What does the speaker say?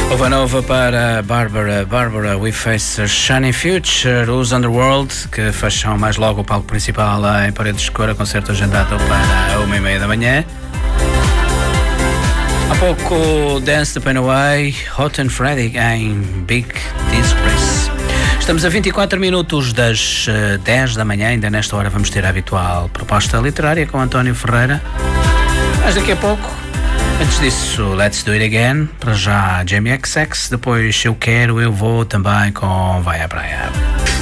Nova nova para Barbara We Face a Shiny Future, os Underworld, que fecham mais logo o palco principal em Paredes de Cora, concerto agendado para 1h30 da manhã. Há pouco Dance the Pain Away, Hot and Freddy em Big Disgrace. Estamos a 24 minutos das 10 da manhã, ainda nesta hora vamos ter a habitual proposta literária com António Ferreira, mas daqui a pouco, antes disso, Let's Do It Again, para já Jamie XX, depois Eu Quero, Eu Vou também com Vai à Praia.